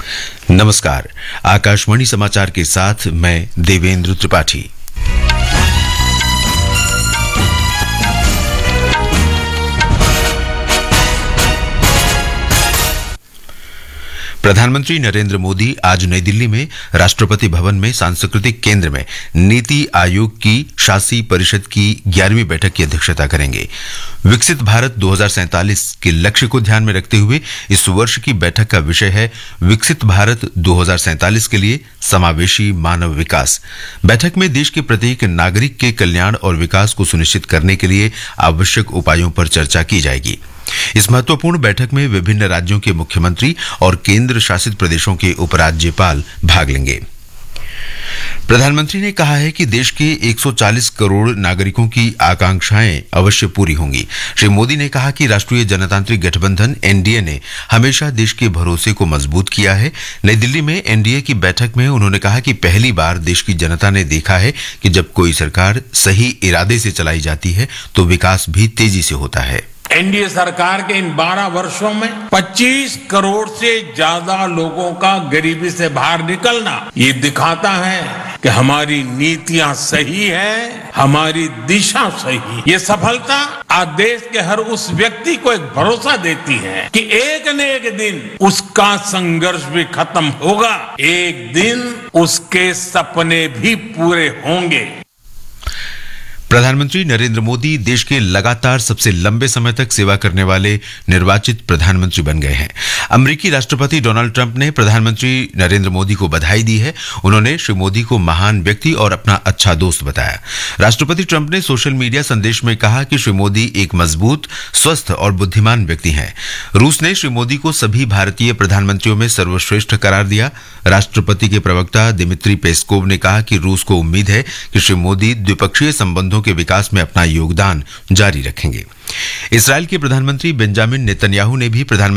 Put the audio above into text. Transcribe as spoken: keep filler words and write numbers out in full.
नमस्कार, आकाशवाणी समाचार के साथ मैं देवेंद्र त्रिपाठी। प्रधानमंत्री नरेंद्र मोदी आज नई दिल्ली में राष्ट्रपति भवन में सांस्कृतिक केंद्र में नीति आयोग की शासी परिषद की ग्यारहवीं बैठक की अध्यक्षता करेंगे। विकसित भारत दो हज़ार सैंतालीस के लक्ष्य को ध्यान में रखते हुए इस वर्ष की बैठक का विषय है विकसित भारत दो हज़ार सैंतालीस के लिए समावेशी मानव विकास। बैठक में देश के प्रत्येक नागरिक के कल्याण और विकास को सुनिश्चित करने के लिए आवश्यक उपायों पर चर्चा की जाएगी। इस महत्वपूर्ण बैठक में विभिन्न राज्यों के मुख्यमंत्री और केंद्र शासित प्रदेशों के उपराज्यपाल भाग लेंगे। प्रधानमंत्री ने कहा है कि देश के एक सौ चालीस करोड़ नागरिकों की आकांक्षाएं अवश्य पूरी होंगी। श्री मोदी ने कहा कि राष्ट्रीय जनतांत्रिक गठबंधन एनडीए ने हमेशा देश के भरोसे को मजबूत किया है। नई दिल्ली में एनडीए की बैठक में उन्होंने कहा कि पहली बार देश की जनता ने देखा है कि जब कोई सरकार सही इरादे से चलाई जाती है तो विकास भी तेजी से होता है। एनडीए सरकार के इन बारह वर्षों में पच्चीस करोड़ से ज्यादा लोगों का गरीबी से बाहर निकलना ये दिखाता है कि हमारी नीतियां सही है, हमारी दिशा सही। ये सफलता आज देश के हर उस व्यक्ति को एक भरोसा देती है कि एक न एक दिन उसका संघर्ष भी खत्म होगा, एक दिन उसके सपने भी पूरे होंगे। प्रधानमंत्री नरेंद्र मोदी देश के लगातार सबसे लंबे समय तक सेवा करने वाले निर्वाचित प्रधानमंत्री बन गए हैं। अमेरिकी राष्ट्रपति डोनाल्ड ट्रंप ने प्रधानमंत्री नरेंद्र मोदी को बधाई दी है। उन्होंने श्री मोदी को महान व्यक्ति और अपना अच्छा दोस्त बताया। राष्ट्रपति ट्रंप ने सोशल मीडिया संदेश में कहा कि श्री मोदी एक मजबूत, स्वस्थ और बुद्धिमान व्यक्ति हैं। रूस ने श्री मोदी को सभी भारतीय प्रधानमंत्रियों में सर्वश्रेष्ठ करार दिया। राष्ट्रपति के प्रवक्ता दिमित्री पेस्कोव ने कहा कि रूस को उम्मीद है कि श्री मोदी द्विपक्षीय संबंधों के विकास में अपना योगदान जारी रखेंगे। इस्राएल के प्रधानमंत्री बेंजामिन नेतन्याहू ने भी प्रधानमंत्री